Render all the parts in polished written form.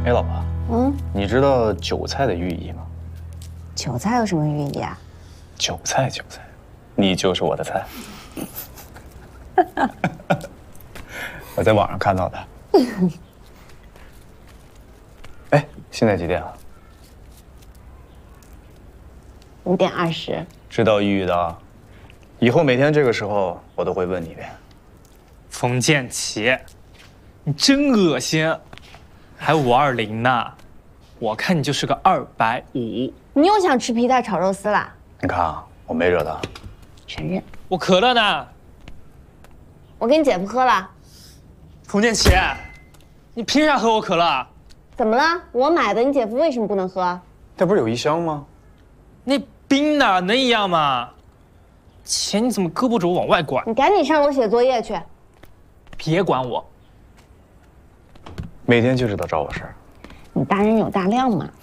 哎，老婆，你知道韭菜的寓意吗？ 韭菜有什么寓意啊？ 韭菜，你就是我的菜。我在网上看到的。哎，现在几点了 5点20。 知道寓意的啊，以后每天这个时候我都会问你一遍。 冯建奇，你真恶心，还520呢，我看你就是个250。 你又想吃皮蛋炒肉丝啦？ 你看啊，我没惹他。 承认。 我可乐呢？ 我给你姐夫喝了。 冯建奇，你凭啥喝我可乐？ 怎么了？我买的，你姐夫为什么不能喝？ 这不是有一箱吗？ 那冰哪能一样吗？钱你怎么胳膊肘往外拐？ 你赶紧上楼写作业去。 别管我。 每天就知道找我事儿。 你大人有大量嘛。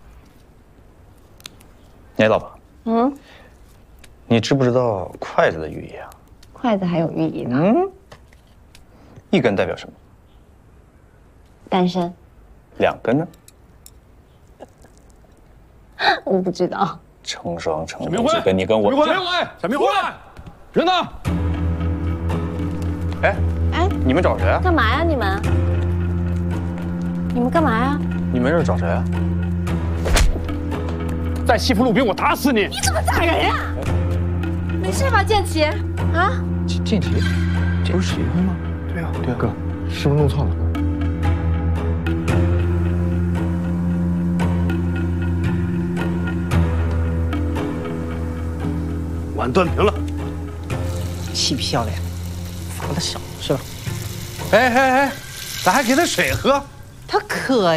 哎，老婆，你知不知道筷子的寓意啊？ 筷子还有寓意呢。 一根代表什么？ 单身。 2根呢？ 我不知道。 成双成对， 明辉， 就跟你跟我。 小明辉，人呢？ 哎，你们找谁啊？ 干嘛呀你们？你们干嘛呀？ 你没事找谁啊？ 再欺负陆冰，我打死你！ 你怎么打人呀？没事吧，建奇？啊？ 建奇，这不是结婚吗？ 对啊，哥，是不是弄错了？碗端平了， 气漂亮，罚的少是吧？ 哎，咋还给他水喝？ 他渴